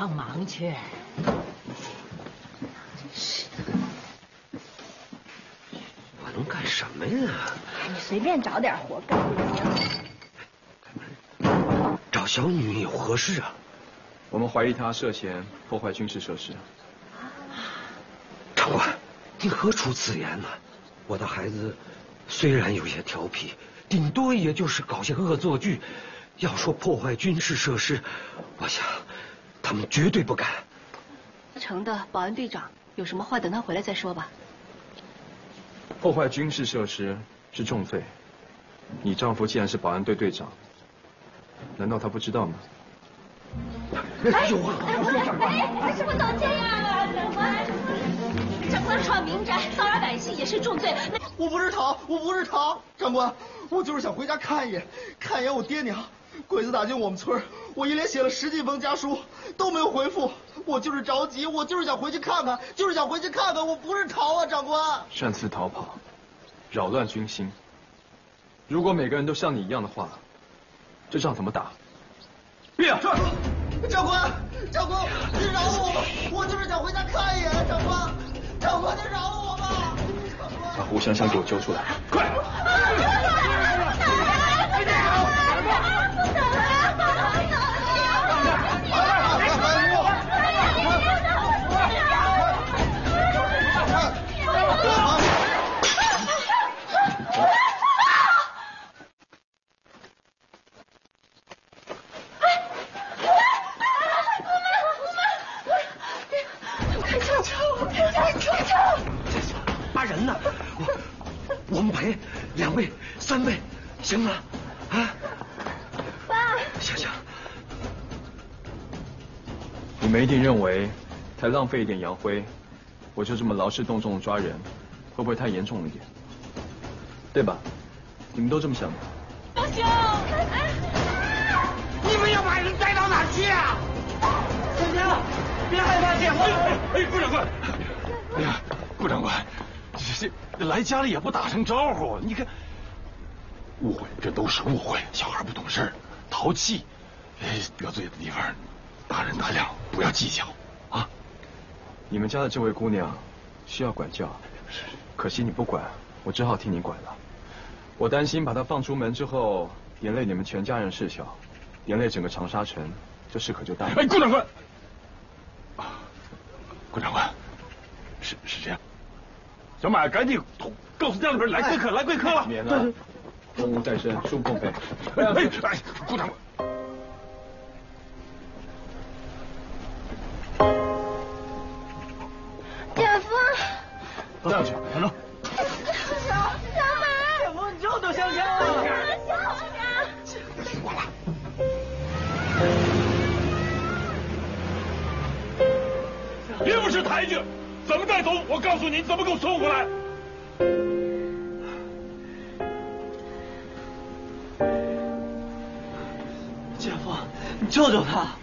帮忙去。 真是的。 我能干什么呀？ 你随便找点活干。 找小女有何事啊？ 我们怀疑他涉嫌破坏军事设施。 长官，您何出此言呢？我的孩子虽然有些调皮，顶多也就是搞些恶作剧。要说破坏军事设施，我想他们绝对不敢。 城的保安队长有什么话，等他回来再说吧。 破坏军事设施是重罪。你丈夫既然是保安队队长，难道他不知道吗？ 有话好好说，长官。 为什么都这样啊，长官？长官闯民宅、骚扰百姓也是重罪。 我不是逃，长官，我就是想回家看一眼我爹娘。鬼子打进我们村，我一连写了10几封家书，都没有回复。我就是着急，我就是想回去看看，我不是逃啊，长官。 擅自逃跑，扰乱军心。如果每个人都像你一样的话，这仗怎么打？别啊！ 长官，你饶了我吧，我就是想回家看一眼，长官，你饶了我吧。 把胡香香给我揪出来，快！ 骂人呢！我们赔2倍、3倍，行吗？啊！ 爸， 香， 你们一定认为才浪费一点洋灰，我就这么劳师动众抓人，会不会太严重了一点？对吧？你们都这么想的？ 不行！ 你们要把人带到哪儿去啊？香香，别害怕，姐夫。 顾长官，哎呀，顾长官，这来家里也不打声招呼，你看，误会，这都是误会，小孩不懂事，淘气，得罪的地方，大人大量，不要计较啊。 你们家的这位姑娘需要管教，可惜你不管，我只好替你管了。我担心把她放出门之后，连累你们全家人事小，连累整个长沙城，这事可就大了。 顾长官，顾长官，是这样。小马，赶紧告诉家里边来贵客了。 免了，公务在身，恕不奉陪。 顾长官。 姐夫， 上去，来喽。 小马， 姐夫，你救救香香啊！ 小马， 听我了。别不识抬举，怎么带走？我告诉你，怎么给我送回来。 姐夫，你救救他！